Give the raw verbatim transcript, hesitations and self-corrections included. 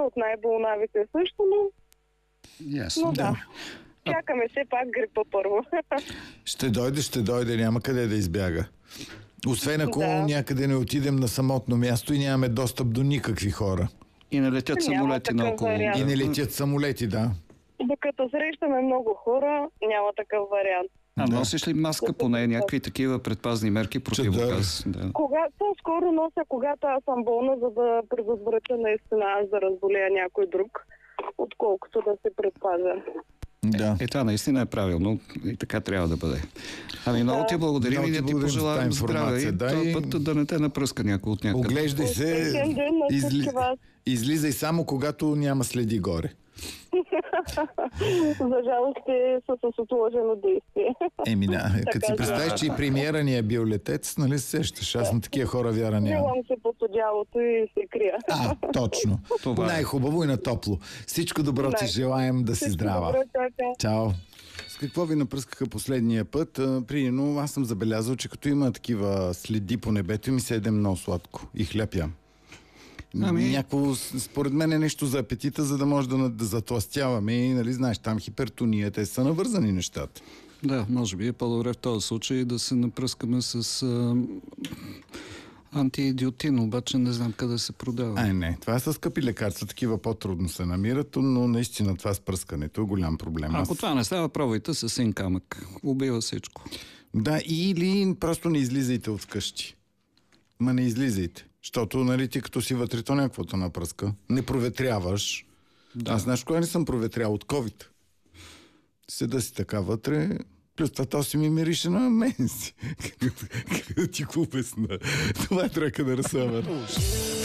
от най-болнавите също, но... Ясно, но да. да. Чакаме все пак грипа първо. Ще дойде, ще дойде, няма къде да избяга. Освен ако Да. някъде не отидем на самотно място и нямаме достъп до никакви хора. И не летят Няма самолети такъв наоколо. вариант. И не летят самолети, да. Докато срещаме много хора, няма такъв вариант. А Да. носиш ли маска поне, някакви такива предпазни мерки против Чадър. газ? Да. Кога, по-скоро нося, когато аз съм болна, за да предотвратя наистина аз да разболея някой друг, отколкото да се предпазя. Да. Е, това наистина е правилно и така трябва да бъде. Ами много ти благодарим Много и ти да ти благодарим за пожелавам тази информация. здраве и Да, този и- път да не те напръска някой от някъде. Оглеждай се, Всеки ден на изли... всички вас. излизай само когато няма следи горе. За жалост е с отлъжено действие. Еми да, като си Така, представиш, че и премиера ни е бил летец, нали се сещаш? Аз на такива хора вяра нямам. Взимам се под одялото и се крия. А, точно. Това е. Най-хубаво и на топло. Всичко добро ти Най- желаем, да си Всичко здрава. добро, чао, чао. Чао. С какво ви напръскаха последния път? А, Примерно, аз съм забелязал, че като има такива следи по небето, ми се едем много сладко и хляб ям. Ами- Някакво, с- според мен е нещо за апетита, за да може да, на- да затластяваме и, нали, знаеш, там хипертония, те са навързани нещата. Да, може би е по-добре в този случай да се напръскаме с а, антиидиотин, обаче не знам къде се продава. Ай, не, това са скъпи лекарства, такива по-трудно се намират, но наистина това с пръскането е голям проблем. Ако Аз- това не става, пробвайте с син камък. Убива всичко. Да, или просто не излизайте от вкъщи. Ма не излизайте. Защото, нали, ти като си вътре, то някакво те напръска. Не проветряваш. Да. Аз знаеш кога не съм проветрял от COVID. Седа си така вътре, плюс това то си ми мирише на мен си. Как да ти го обясна? Това е тройка да разсъвам.